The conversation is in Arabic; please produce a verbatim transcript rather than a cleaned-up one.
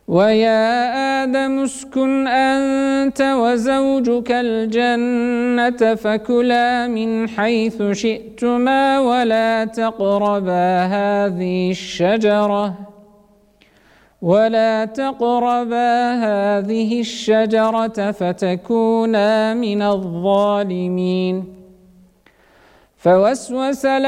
ويا آدم اسكن أنت وزوجك الجنة فكلا من حيث شئتما ولا تقربا هذه الشجرة ولا تقربا هذه الشجرة فتكونا من الظالمين. فوسوس